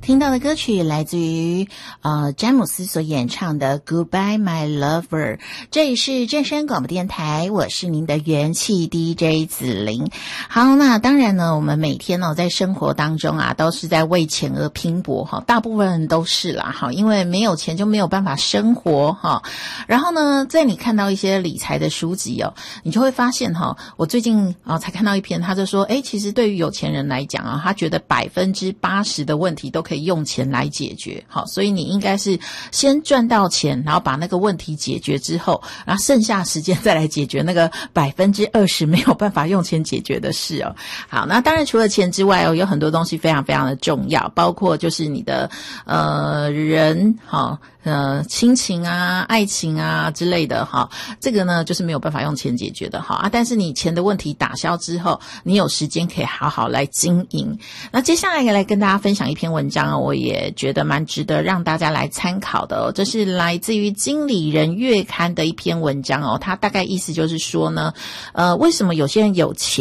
听到的歌曲来自于詹姆斯所演唱的 Goodbye My Lover。 这里是正声广播电台，我是您的元气 DJ 子琳。好，那当然呢，我们每天呢在生活当中啊都是在为钱而拼搏哈，大部分人都是啦哈，因为没有钱就没有办法生活哈。然后呢，在你看到一些理财的书籍哦，你就会发现哈，我最近才看到一篇，他就说其实对于有钱人来讲啊，他觉得80%的问题都可以用钱来解决。好，所以你应该是先赚到钱，然后把那个问题解决之后，然后剩下时间再来解决那个20%没有办法用钱解决的事哦。好，那当然除了钱之外有很多东西非常非常的重要，包括就是你的人亲情啊、爱情啊之类的哈，这个呢就是没有办法用钱解决的哈但是你钱的问题打消之后，你有时间可以好好来经营。那接下来来跟大家分享一篇文章我也觉得蛮值得让大家来参考的这是来自于经理人月刊的一篇文章它大概意思就是说呢为什么有些人有钱